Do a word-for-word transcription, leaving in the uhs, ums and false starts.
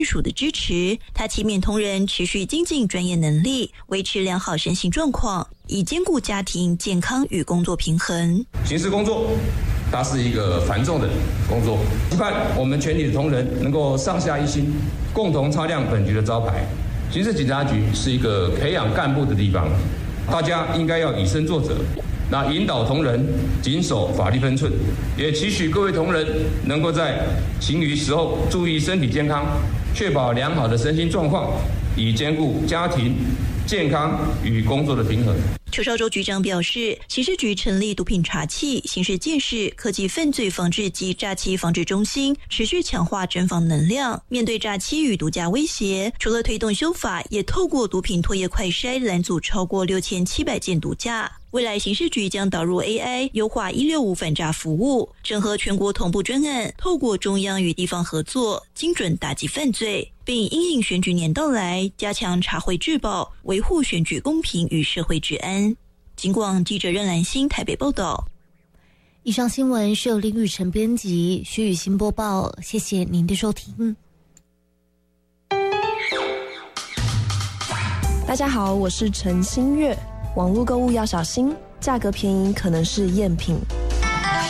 署的支持，他期勉同仁持续精进专业能力，维持良好身心状况，以兼顾家庭健康与工作平衡。 刑事工作它是一个繁重的工作，期盼我们全体的同仁能够上下一心，共同擦亮本局的招牌。刑事警察局是一个培养干部的地方，大家应该要以身作则，那引导同仁谨守法律分寸，也期许各位同仁能够在行余时候注意身体健康，确保良好的身心状况，以兼顾家庭健康与工作的平衡。 邱少洲局长表示，刑事局成立毒品查缉、刑事鉴识、科技犯罪防治及诈欺防治中心，持续强化侦防能量。面对诈欺与毒驾威胁，除了推动修法，也透过毒品唾液快筛拦阻超过六千七百件毒驾。未来刑事局将导入 A I 优化一六五反诈服务，整合全国同步专案，透过中央与地方合作，精准打击犯罪，并因应选举年到来，加强查获治保，维护选举公平与社会治安。警广记者任兰心台北报道。 以上新闻是由林雨晨编辑，徐雨欣播报，谢谢您的收听。 大家好，我是陈新月。网络购物要小心，价格便宜可能是赝品。